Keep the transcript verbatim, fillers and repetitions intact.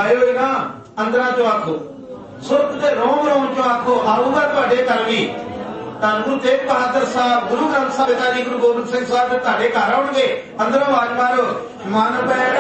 आए हो ना अंदर चो आखो सुरत के रोम रोम चो आखो आऊगा तुहाडे घर भी धन गुरु तेग बहादुर साहब गुरु ग्रंथ साहिब पिता जी गुरु गोबिंद सिंह साहब तुहाडे घर आउणगे अंदरों आवाज मारो मन पैर